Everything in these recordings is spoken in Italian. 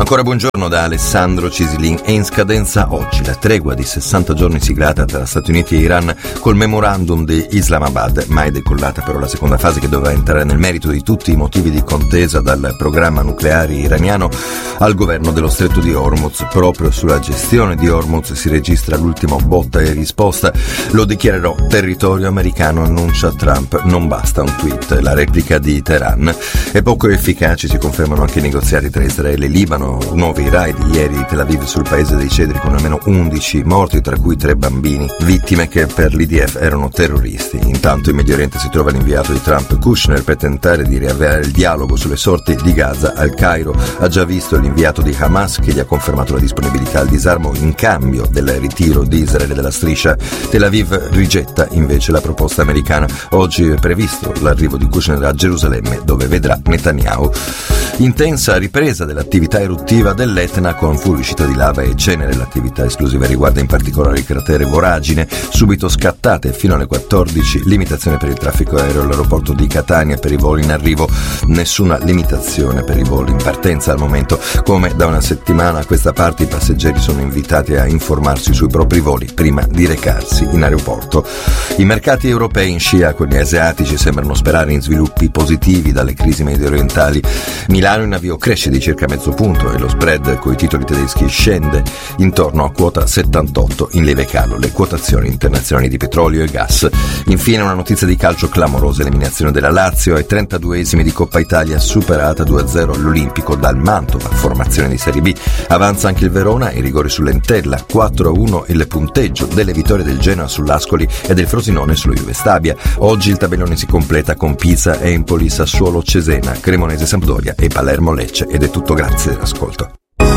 Ancora buongiorno da Alessandro Cisilin. È in scadenza oggi la tregua di 60 giorni siglata tra Stati Uniti e Iran col memorandum di Islamabad, mai decollata però la seconda fase che doveva entrare nel merito di tutti i motivi di contesa dal programma nucleare iraniano al governo dello stretto di Hormuz. Proprio sulla gestione di Hormuz si registra l'ultimo botta e risposta. Lo dichiarerò territorio americano, annuncia Trump. Non basta un tweet. La replica di Teheran. E poco efficaci si confermano anche i negoziati tra Israele e Libano. Nuovi raid ieri di Tel Aviv sul paese dei cedri con almeno 11 morti, tra cui 3 bambini, vittime che per l'IDF erano terroristi. Intanto in Medio Oriente si trova l'inviato di Trump Kushner per tentare di riavviare il dialogo sulle sorti di Gaza. Al Cairo ha già visto l'inviato di Hamas che gli ha confermato la disponibilità al disarmo in cambio del ritiro di Israele dalla striscia. Tel Aviv rigetta invece la proposta americana. Oggi è previsto l'arrivo di Kushner a Gerusalemme, dove vedrà Netanyahu. Intensa ripresa dell'attività eruttiva dell'Etna con fuoriuscita di lava e cenere. L'attività esplosiva riguarda in particolare il cratere Voragine, subito scattate fino alle 14, limitazione per il traffico aereo all'aeroporto di Catania per i voli in arrivo, nessuna limitazione per i voli in partenza al momento. Come da una settimana a questa parte i passeggeri sono invitati a informarsi sui propri voli prima di recarsi in aeroporto. I mercati europei in scia con gli asiatici sembrano sperare in sviluppi positivi dalle crisi mediorientali. Milano in avvio cresce di circa mezzo punto e lo spread coi titoli tedeschi scende intorno a quota 78, in lieve calo le quotazioni internazionali di petrolio e gas. Infine una notizia di calcio clamorosa: eliminazione della Lazio ai 32esimi di Coppa Italia, superata 2-0 all'Olimpico dal Mantova, formazione di Serie B. Avanza anche il Verona, i rigori sull'Entella, 4-1 il punteggio delle vittorie del Genoa sull'Ascoli e del Frosinone sullo Juve Stabia. Oggi il tabellone si completa con Pisa, Empoli, Sassuolo, Cesena, Cremonese, Sampdoria e Palermo Lecce. Ed è tutto, grazie dell'ascolto.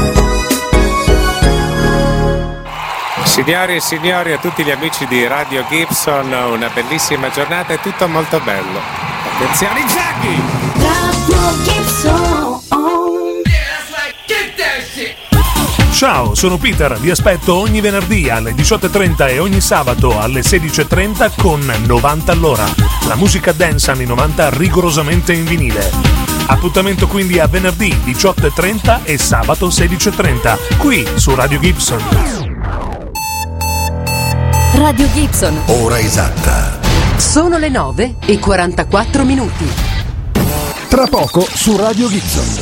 Signori e signori, a tutti gli amici di Radio Gibson, una bellissima giornata, è tutto molto bello. Attenzione, Jackie! Radio Gibson. Ciao, sono Peter, vi aspetto ogni venerdì alle 18.30 e ogni sabato alle 16.30 con 90 all'ora. La musica dance anni 90 rigorosamente in vinile. Appuntamento quindi a venerdì 18.30 e sabato 16.30, qui su Radio Gibson. Radio Gibson. Ora esatta. Sono le 9:44. Tra poco su Radio Gibson.